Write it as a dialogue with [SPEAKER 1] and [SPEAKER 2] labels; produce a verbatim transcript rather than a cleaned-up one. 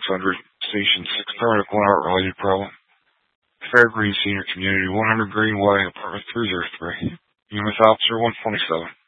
[SPEAKER 1] hundred, Station six, permanent one art-related problem. Fairgreen Senior Community, one hundred Greenway, apartment three oh three. Unit Officer one twenty-seven.